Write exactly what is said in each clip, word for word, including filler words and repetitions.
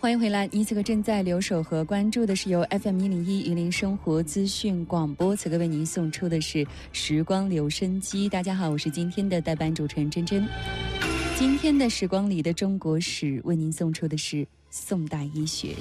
欢迎回来，你此刻正在留守和关注的是由 F M 一零一云林生活资讯广播，此刻为您送出的是时光留声机。大家好，我是今天的代班主持人珍珍。今天的时光里的中国史，为您送出的是宋代医学。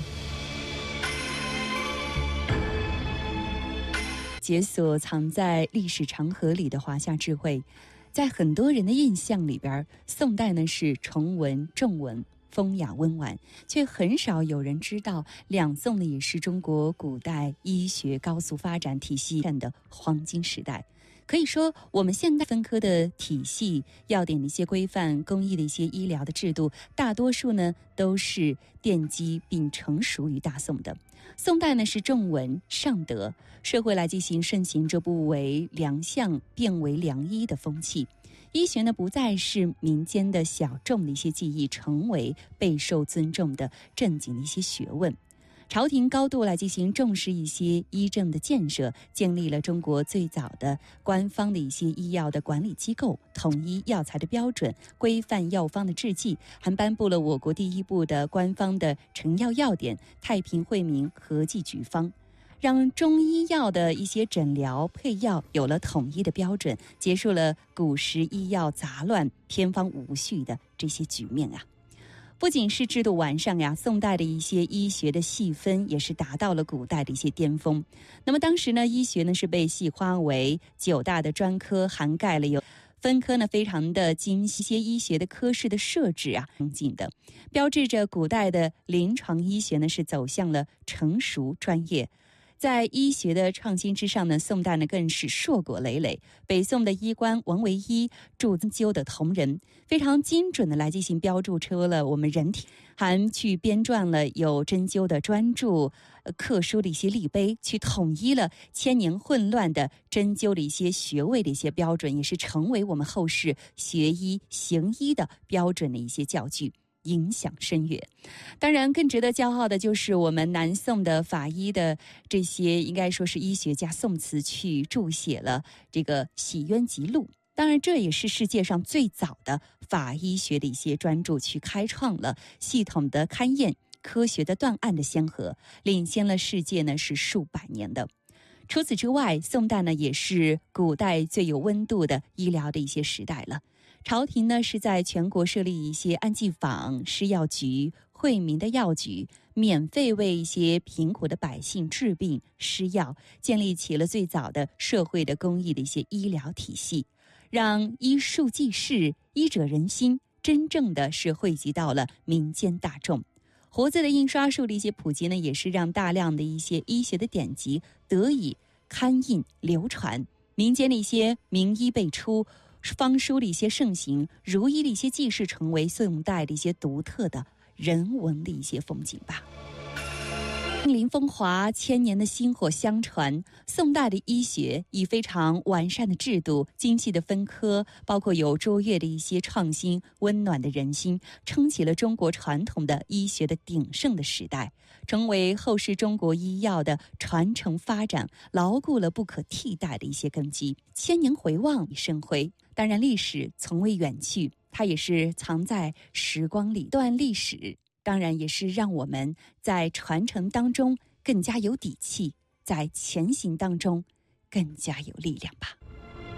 解锁藏在历史长河里的华夏智慧，在很多人的印象里边，宋代呢是崇文重文，风雅温婉，却很少有人知道两宋呢也是中国古代医学高速发展体系的黄金时代。可以说，我们现代分科的体系、要点的一些规范、工艺的一些医疗的制度，大多数呢都是奠基并成熟于大宋的。宋代呢是重文尚德，社会来进行盛行这不为良相变为良医的风气。医学呢不再是民间的小众的一些技艺，成为备受尊重的正经的一些学问。朝廷高度来进行重视一些医政的建设，建立了中国最早的官方的一些医药的管理机构，统一药材的标准，规范药方的制剂，还颁布了我国第一部的官方的成药药典《太平惠民合剂局方》，让中医药的一些诊疗配药有了统一的标准，结束了古时医药杂乱、偏方无序的这些局面啊。不仅是制度完善呀，宋代的一些医学的细分也是达到了古代的一些巅峰。那么当时呢，医学呢是被细化为九大的专科，涵盖了有分科呢非常的精细，一些医学的科室的设置啊，精进的，标志着古代的临床医学呢是走向了成熟专业。在医学的创新之上呢，宋代呢更是硕果累累。北宋的医官王维一著针灸的同人，非常精准的来进行标注出了我们人体，还去编撰了有针灸的专著、刻书的一些立碑，去统一了千年混乱的针灸的一些学位的一些标准，也是成为我们后世学医行医的标准的一些教具，影响深远。当然更值得骄傲的就是我们南宋的法医的这些应该说是医学家宋慈去注写了这个《洗冤集录》，当然这也是世界上最早的法医学的一些专著，去开创了系统的勘验、科学的断案的先河，领先了世界呢是数百年的。除此之外，宋代呢也是古代最有温度的医疗的一些时代了。朝廷呢是在全国设立一些安济坊、施药局、惠民的药局，免费为一些贫苦的百姓治病施药，建立起了最早的社会的公益的一些医疗体系，让医术济世、医者仁心真正的是汇集到了民间大众。活字的印刷术的一些普及呢，也是让大量的一些医学的典籍得以刊印流传，民间的一些名医辈出，方书的一些盛行，儒医的一些记事，成为宋代的一些独特的人文的一些风景吧。命临风华，千年的薪火相传。宋代的医学以非常完善的制度、精细的分科，包括有卓越的一些创新、温暖的人心，撑起了中国传统的医学的鼎盛的时代，成为后世中国医药的传承发展，牢固了不可替代的一些根基。千年回望生辉，当然历史从未远去，它也是藏在时光里。段历史当然也是让我们在传承当中更加有底气，在前行当中更加有力量吧。